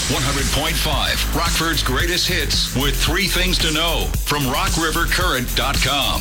100.5, Rockford's greatest hits with 3 things to know from RockRiverCurrent.com.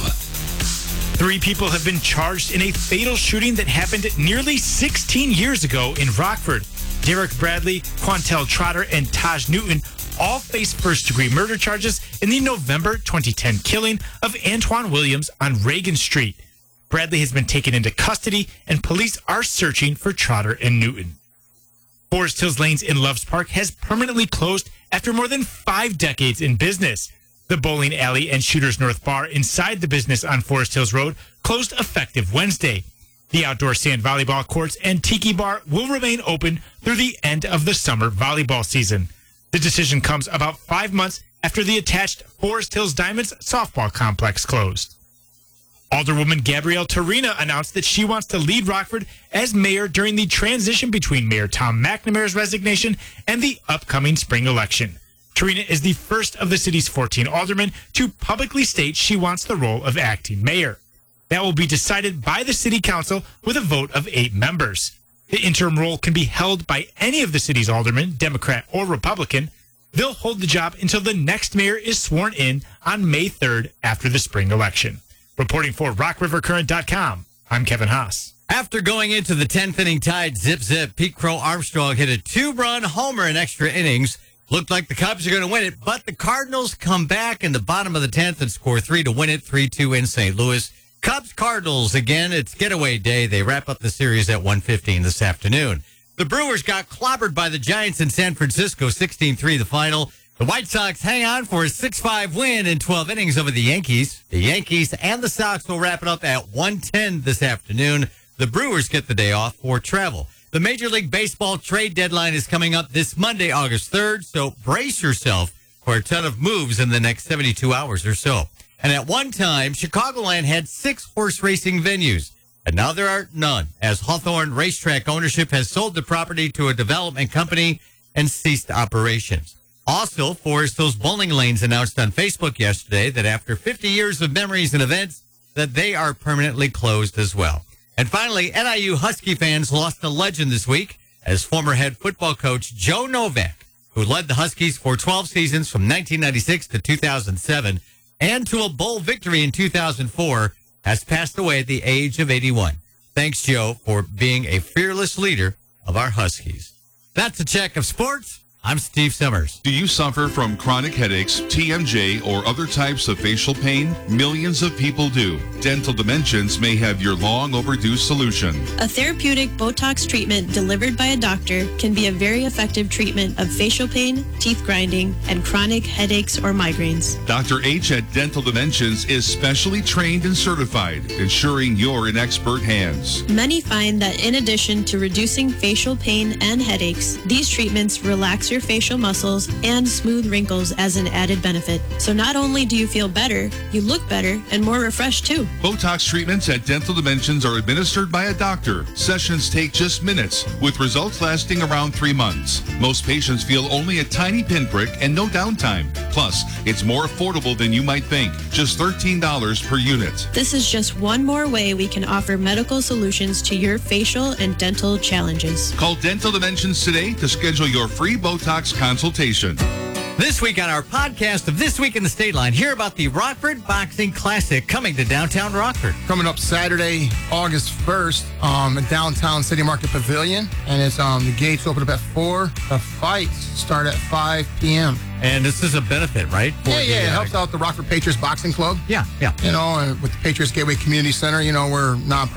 3 people have been charged in a fatal shooting that happened nearly 16 years ago in Rockford. Derek Bradley, Quantel Trotter, and Taj Newton all face first-degree murder charges in the November 2010 killing of Antoine Williams on Reagan Street. Bradley has been taken into custody, and police are searching for Trotter and Newton. Forest Hills Lanes in Loves Park has permanently closed after more than 5 decades in business. The bowling alley and Shooters North Bar inside the business on Forest Hills Road closed effective Wednesday. The outdoor sand volleyball courts and tiki bar will remain open through the end of the summer volleyball season. The decision comes about 5 months after the attached Forest Hills Diamonds softball complex closed. Alderwoman Gabrielle Torina announced that she wants to lead Rockford as mayor during the transition between Mayor Tom McNamara's resignation and the upcoming spring election. Torina is the first of the city's 14 aldermen to publicly state she wants the role of acting mayor. That will be decided by the city council with a vote of 8 members. The interim role can be held by any of the city's aldermen, Democrat or Republican. They'll hold the job until the next mayor is sworn in on May 3rd after the spring election. Reporting for RockRiverCurrent.com, I'm Kevin Haas. After going into the 10th inning tied zip, Pete Crow Armstrong hit a 2-run homer in extra innings. Looked like the Cubs are going to win it, but the Cardinals come back in the bottom of the 10th and score 3 to win it, 3-2 in St. Louis. Cubs-Cardinals, again, it's getaway day. They wrap up the series at 1:15 this afternoon. The Brewers got clobbered by the Giants in San Francisco, 16-3 the final. The White Sox hang on for a 6-5 win in 12 innings over the Yankees. The Yankees and the Sox will wrap it up at 1:10 this afternoon. The Brewers get the day off for travel. The Major League Baseball trade deadline is coming up this Monday, August 3rd, so brace yourself for a ton of moves in the next 72 hours or so. And at one time, Chicagoland had 6 horse racing venues, and now there are none, as Hawthorne Racetrack ownership has sold the property to a development company and ceased operations. Also, Forest Hills Bowling Lanes announced on Facebook yesterday that after 50 years of memories and events, that they are permanently closed as well. And finally, NIU Husky fans lost a legend this week as former head football coach Joe Novak, who led the Huskies for 12 seasons from 1996 to 2007 and to a bowl victory in 2004, has passed away at the age of 81. Thanks, Joe, for being a fearless leader of our Huskies. That's a check of sports. I'm Steve Summers. Do you suffer from chronic headaches, TMJ, or other types of facial pain? Millions of people do. Dental Dimensions may have your long overdue solution. A therapeutic Botox treatment delivered by a doctor can be a very effective treatment of facial pain, teeth grinding, and chronic headaches or migraines. Dr. H at Dental Dimensions is specially trained and certified, ensuring you're in expert hands. Many find that in addition to reducing facial pain and headaches, these treatments relax your facial muscles and smooth wrinkles as an added benefit. So not only do you feel better, you look better and more refreshed too. Botox treatments at Dental Dimensions are administered by a doctor. Sessions take just minutes, with results lasting around 3 months. Most patients feel only a tiny pinprick and no downtime. Plus, it's more affordable than you might think, just $13 per unit. This is just one more way we can offer medical solutions to your facial and dental challenges. Call Dental Dimensions today to schedule your free Botox consultation. This week on our podcast of This Week in the State Line, hear about the Rockford Boxing Classic coming to downtown Rockford. Coming up Saturday, August 1st, at downtown City Market Pavilion. And it's the gates open up at 4. The fights start at 5 p.m. And this is a benefit, right? It helps out the Rockford Patriots Boxing Club. Yeah. You know, and with the Patriots Gateway Community Center, you know, we're nonprofit.